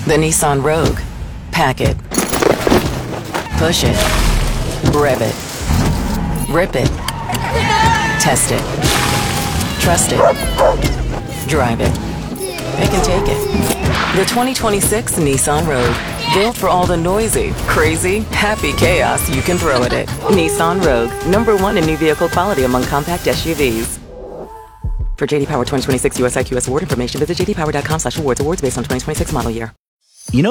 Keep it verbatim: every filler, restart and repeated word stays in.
The Nissan Rogue. Pack it. Push it. Rev it. Rip it. Test it. Trust it. Drive it. Pick and take it. The twenty twenty-six Nissan Rogue. Built for all the noisy, crazy, happy chaos you can throw at it. Nissan Rogue. Number one in new vehicle quality among compact S U Vs. For J D Power twenty twenty-six U S I Q S award information, visit j d power dot com slash awards. Awards based on twenty twenty-six model year.